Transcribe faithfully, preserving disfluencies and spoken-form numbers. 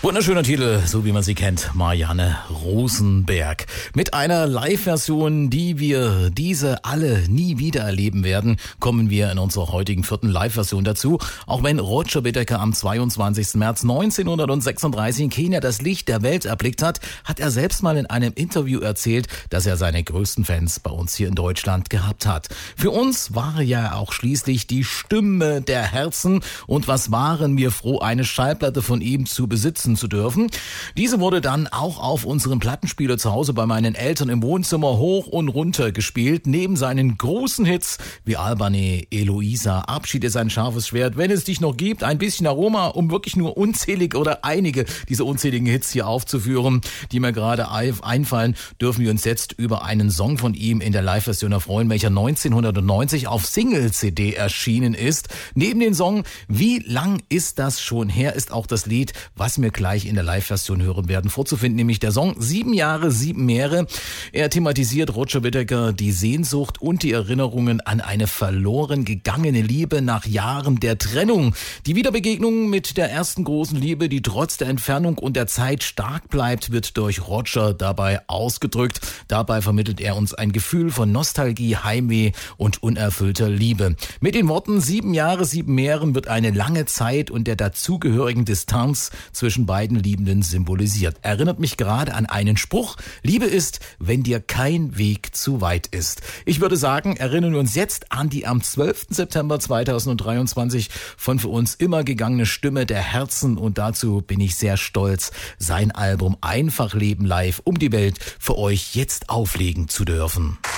Wunderschöner Titel, so wie man sie kennt, Marianne Rosenberg. Mit einer Live-Version, die wir diese alle nie wieder erleben werden, kommen wir in unserer heutigen vierten Live-Version dazu. Auch wenn Roger Whittaker am zweiundzwanzigsten März neunzehnhundertsechsunddreißig in Kenia das Licht der Welt erblickt hat, hat er selbst mal in einem Interview erzählt, dass er seine größten Fans bei uns hier in Deutschland gehabt hat. Für uns war er ja auch schließlich die Stimme der Herzen, und was waren wir froh, eine Schallplatte von ihm zu besitzen zu dürfen. Diese wurde dann auch auf unserem Plattenspieler zu Hause bei meinen Eltern im Wohnzimmer hoch und runter gespielt, neben seinen großen Hits wie Albany, Eloisa, Abschied ist ein scharfes Schwert, Wenn es dich noch gibt, ein bisschen Aroma, um wirklich nur unzählige oder einige dieser unzähligen Hits hier aufzuführen, die mir gerade einfallen, dürfen wir uns jetzt über einen Song von ihm in der Live-Version erfreuen, welcher neunzehnhundertneunzig auf Single-C D erschienen ist. Neben dem Song Wie lang ist das schon her, ist auch das Lied, was wir gleich in der Live-Version hören werden, vorzufinden, nämlich der Song Sieben Jahre, Sieben Meere. Er thematisiert, Roger Whittaker, die Sehnsucht und die Erinnerungen an eine verloren gegangene Liebe nach Jahren der Trennung. Die Wiederbegegnung mit der ersten großen Liebe, die trotz der Entfernung und der Zeit stark bleibt, wird durch Roger dabei ausgedrückt. Dabei vermittelt er uns ein Gefühl von Nostalgie, Heimweh und unerfüllter Liebe. Mit den Worten Sieben Jahre, Sieben Meeren wird eine lange Zeit und der dazugehörigen Distanz zwischen beiden Liebenden symbolisiert. Erinnert mich gerade an einen Spruch: Liebe ist, wenn dir kein Weg zu weit ist. Ich würde sagen, erinnern wir uns jetzt an die am zwölften September zweitausenddreiundzwanzig von für uns immer gegangene Stimme der Herzen, und dazu bin ich sehr stolz, sein Album Einfach Leben live um die Welt für euch jetzt auflegen zu dürfen.